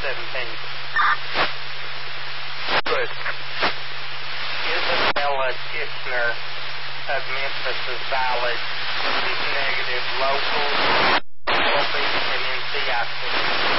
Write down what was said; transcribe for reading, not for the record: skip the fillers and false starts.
Good. Isabella Kishner of Memphis is valid. Negative. Local will be an NCIC.